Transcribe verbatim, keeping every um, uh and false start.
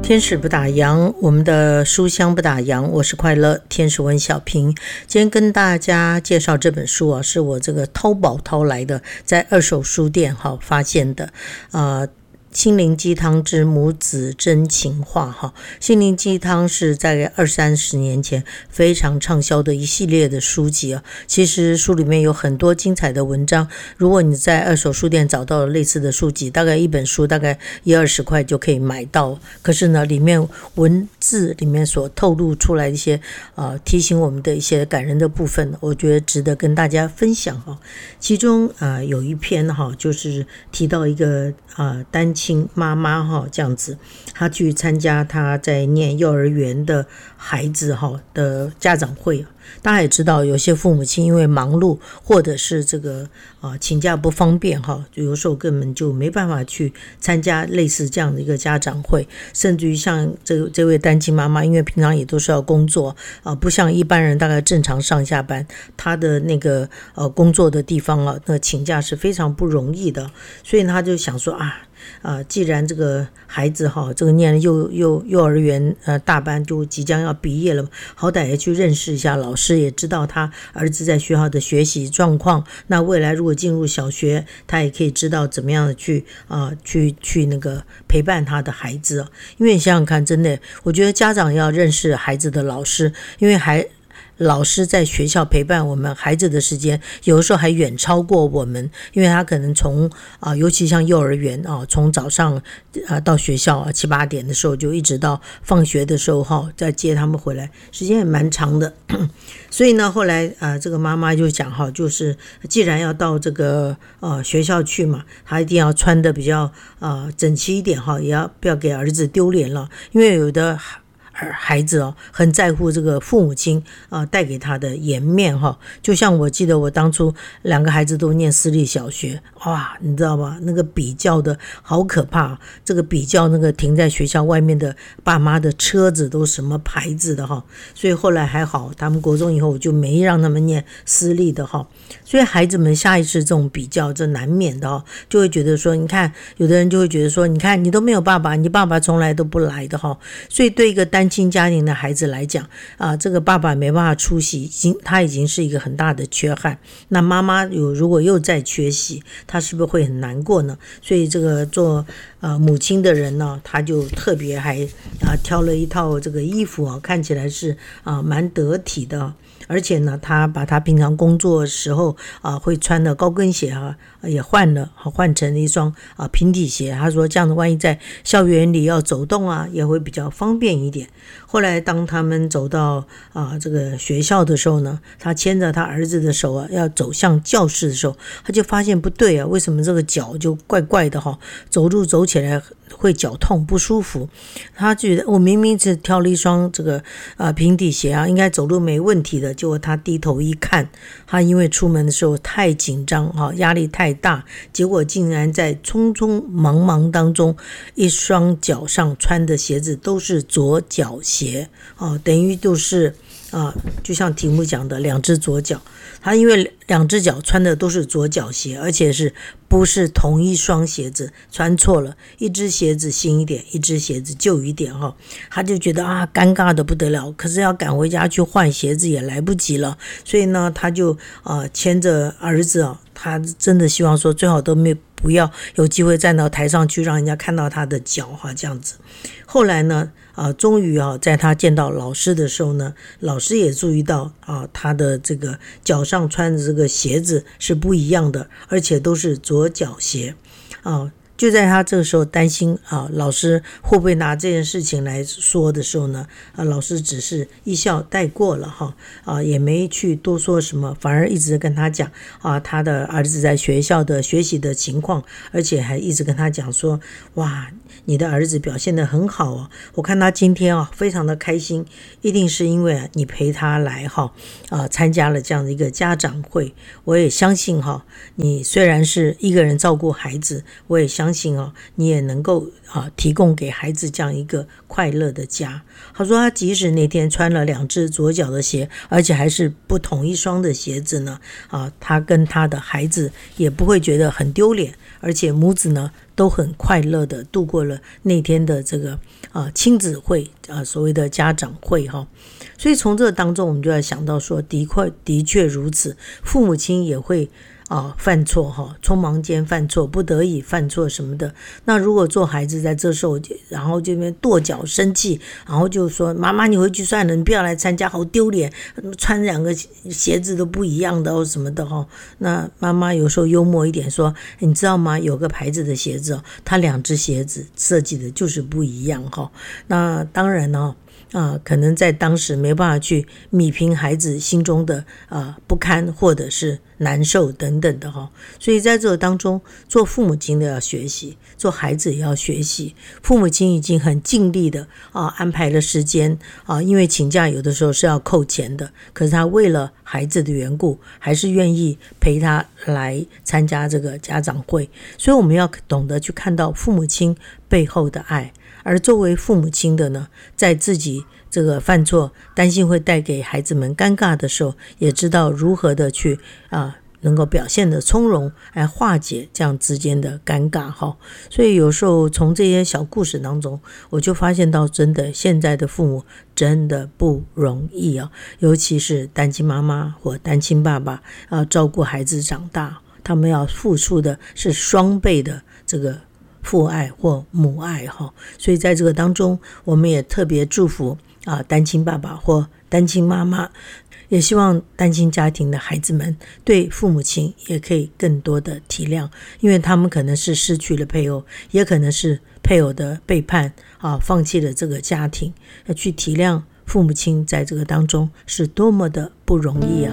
天使不打烊，我们的书香不打烊。我是快乐天使文小平，今天跟大家介绍这本书啊，是我这个淘宝淘来的，在二手书店哈发现的，呃。心灵鸡汤之母子真情话哈，心灵鸡汤是在二三十年前非常畅销的一系列的书籍啊。其实书里面有很多精彩的文章，如果你在二手书店找到了类似的书籍，大概一本书大概一二十块就可以买到。可是呢，里面文字里面所透露出来的一些呃提醒我们的一些感人的部分，我觉得值得跟大家分享哈。其中啊、呃、有一篇哈，就是提到一个啊、呃、单亲妈妈哈，这样子，她去参加她在念幼儿园的孩子哈的家长会。大家也知道，有些父母亲因为忙碌，或者是这个啊请假不方便哈，有时候根本就没办法去参加类似这样的一个家长会，甚至于像这这位单亲妈妈，因为平常也都是要工作啊，不像一般人大概正常上下班，她的那个呃工作的地方啊，那请假是非常不容易的，所以她就想说啊。呃，既然这个孩子哈，这个念幼幼幼儿园呃大班就即将要毕业了，好歹也去认识一下老师，也知道他儿子在学校的学习状况。那未来如果进入小学，他也可以知道怎么样的去啊、呃、去去那个陪伴他的孩子。因为你想想看，真的，我觉得家长要认识孩子的老师，因为还。老师在学校陪伴我们孩子的时间，有的时候还远超过我们，因为他可能从啊、呃，尤其像幼儿园啊，从早上啊到学校啊七八点的时候，就一直到放学的时候哈，再接他们回来，时间也蛮长的。所以呢，后来啊、呃，这个妈妈就讲哈，就是既然要到这个呃学校去嘛，她一定要穿的比较啊、呃、整齐一点哈，也要不要给儿子丢脸了，因为有的。孩子哦，很在乎这个父母亲啊、呃、带给他的颜面哈。就像我记得我当初两个孩子都念私立小学，哇，你知道吗？那个比较的好可怕，这个比较那个停在学校外面的爸妈的车子都什么牌子的哈。所以后来还好，他们国中以后我就没让他们念私立的哈。所以孩子们下意识这种比较，这难免的哈，就会觉得说，你看有的人就会觉得说，你看你都没有爸爸，你爸爸从来都不来的哈。所以对一个单亲家庭的孩子来讲啊，这个爸爸没办法出席，已经他已经是一个很大的缺憾。那妈妈有如果又在缺席，他是不是会很难过呢？所以这个做呃母亲的人呢，他就特别还啊挑了一套这个衣服啊，看起来是啊蛮得体的。而且呢，他把他平常工作时候啊会穿的高跟鞋啊也换了，换成了一双啊平底鞋。他说这样的万一在校园里要走动啊，也会比较方便一点。后来当他们走到啊这个学校的时候呢，他牵着他儿子的手啊，要走向教室的时候，他就发现不对啊，为什么这个脚就怪怪的哈？走路走起来会脚痛不舒服。他觉得我明明是挑了一双这个啊平底鞋啊，应该走路没问题的。结果他低头一看，他因为出门的时候太紧张哈，压力太大，结果竟然在匆匆忙忙当中，一双脚上穿的鞋子都是左脚鞋哦，等于就是啊，就像题目讲的，两只左脚。他因为两只脚穿的都是左脚鞋，而且是不是同一双鞋子，穿错了，一只鞋子新一点，一只鞋子旧一点哈，他就觉得啊尴尬的不得了，可是要赶回家去换鞋子也来不及了，所以呢，他就呃牵着儿子啊，他真的希望说最好都没不要有机会站到台上去，让人家看到他的脚哈，这样子。后来呢？啊，终于啊，在他见到老师的时候呢，老师也注意到啊，他的这个脚上穿的这个鞋子是不一样的，而且都是左脚鞋啊。就在他这个时候担心啊，老师会不会拿这件事情来说的时候呢，啊，老师只是一笑带过了哈，啊，也没去多说什么，反而一直跟他讲啊，他的儿子在学校的学习的情况，而且还一直跟他讲说，哇，你的儿子表现得很好哦，我看他今天啊非常的开心，一定是因为你陪他来哈，啊，参加了这样的一个家长会，我也相信哈，你虽然是一个人照顾孩子，我也相信相信哦，你也能够啊提供给孩子这样一个快乐的家。他说他即使那天穿了两只左脚的鞋，而且还是不同一双的鞋子呢，啊，他跟他的孩子也不会觉得很丢脸，而且母子呢都很快乐的度过了那天的这个啊亲子会啊所谓的家长会哈。所以从这当中我们就要想到说，的确的确如此，父母亲也会啊，犯错哈，匆忙间犯错，不得已犯错什么的。那如果做孩子在这时候，然后这边跺脚生气，然后就说妈妈你回去算了，你不要来参加，好丢脸，穿两个鞋子都不一样的哦什么的哈。那妈妈有时候幽默一点说，你知道吗？有个牌子的鞋子哦，它两只鞋子设计的就是不一样哈。那当然哦。啊，可能在当时没办法去弭平孩子心中的啊不堪或者是难受等等的哈，所以在这个当中，做父母亲的要学习，做孩子也要学习。父母亲已经很尽力的啊安排了时间啊，因为请假有的时候是要扣钱的，可是他为了孩子的缘故，还是愿意陪他来参加这个家长会。所以我们要懂得去看到父母亲背后的爱。而作为父母亲的呢，在自己这个犯错担心会带给孩子们尴尬的时候，也知道如何的去啊能够表现的从容来化解这样之间的尴尬哈。所以有时候从这些小故事当中，我就发现到真的现在的父母真的不容易啊，尤其是单亲妈妈或单亲爸爸啊，照顾孩子长大，他们要付出的是双倍的这个父爱或母爱哈。所以在这个当中，我们也特别祝福啊单亲爸爸或单亲妈妈，也希望单亲家庭的孩子们对父母亲也可以更多的体谅，因为他们可能是失去了配偶，也可能是配偶的背叛啊，放弃了这个家庭，要去体谅父母亲在这个当中是多么的不容易啊。